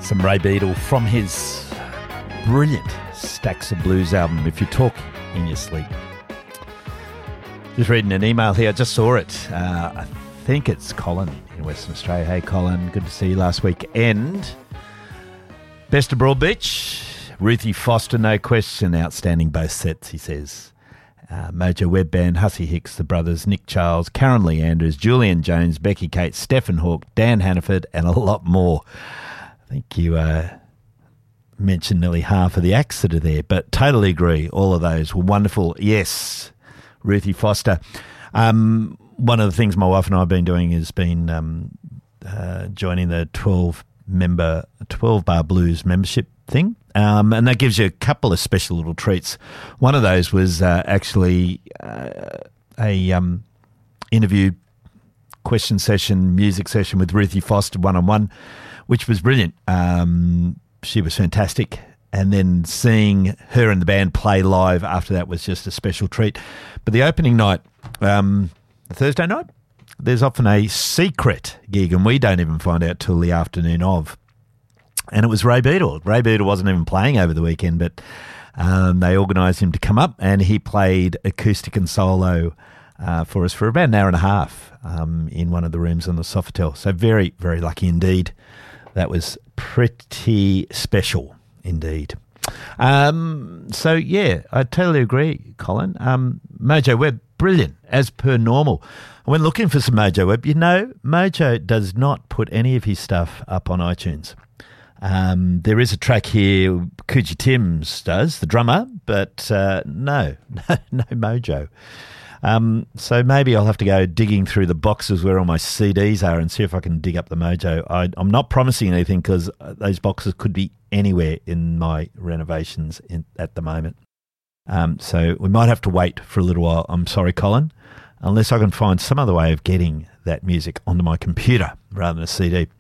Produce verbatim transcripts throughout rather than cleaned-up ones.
Some Ray Beadle from his brilliant Stacks of Blues album, If You Talk in Your Sleep. Just reading an email here, I just saw it. Uh, I think it's Colin in Western Australia. Hey Colin, good to see you last weekend. Best of Broadbeach, Ruthie Foster, no question, outstanding both sets, he says. Uh, Mojo Webb Band, Hussey Hicks, the brothers, Nick Charles, Karen Lee Andrews, Julian Jones, Becky Kate, Stephen Hawke, Dan Hannaford, and a lot more. I think you uh, mentioned nearly half of the acts that are there, but totally agree. All of those were wonderful. Yes, Ruthie Foster. Um, one of the things my wife and I have been doing has been um, uh, joining the twelve-member, twelve-bar blues membership thing, um, and that gives you a couple of special little treats. One of those was uh, actually uh, a um, interview, question session, music session with Ruthie Foster one-on-one, which was brilliant. Um, she was fantastic. And then seeing her and the band play live after that was just a special treat. But the opening night, um, Thursday night, there's often a secret gig, and we don't even find out till the afternoon of. And it was Ray Beadle. Ray Beadle wasn't even playing over the weekend, but um, they organised him to come up, and he played acoustic and solo uh, for us for about an hour and a half um, in one of the rooms on the Sofitel. So very, very lucky indeed. That was pretty special indeed. Um, so, yeah, I totally agree, Colin. Um, Mojo Webb, brilliant, as per normal. I went looking for some Mojo Webb. You know, Mojo does not put any of his stuff up on iTunes. Um, there is a track here, Coogee Timms does, the drummer, but uh, no, no, no Mojo. Um, so maybe I'll have to go digging through the boxes where all my C Ds are and see if I can dig up the Mojo. I, I'm not promising anything because those boxes could be anywhere in my renovations in, at the moment. Um, so we might have to wait for a little while. I'm sorry, Colin, unless I can find some other way of getting that music onto my computer rather than a C D.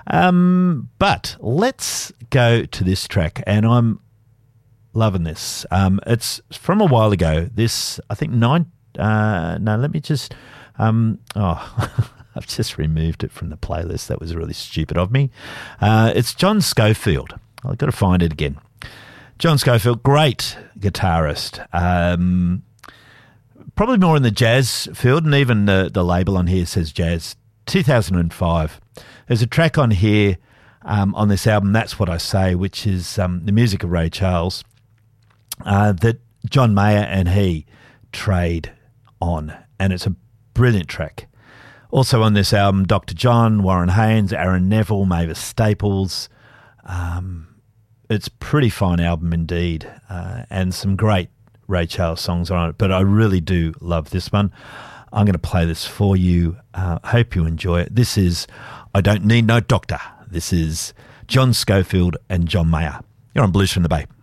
Um, but let's go to this track, and I'm loving this. Um, it's from a while ago. This, I think, nine... Uh, no, let me just, um, oh, I've just removed it from the playlist. That was really stupid of me. Uh, it's John Scofield. I've got to find it again. John Scofield, great guitarist. Um, probably more in the jazz field, and even the, the label on here says jazz. two thousand five. There's a track on here um, on this album, That's What I Say, which is um, the music of Ray Charles, uh, that John Mayer and he trade on, and it's a brilliant track. Also on this album, Doctor John, Warren Haynes, Aaron Neville, Mavis Staples. Um, it's a pretty fine album indeed, uh, and some great Ray Charles songs on it, but I really do love this one. I'm going to play this for you. Uh, hope you enjoy it. This is I Don't Need No Doctor. This is John Scofield and John Mayer. You're on Blues from the Bay.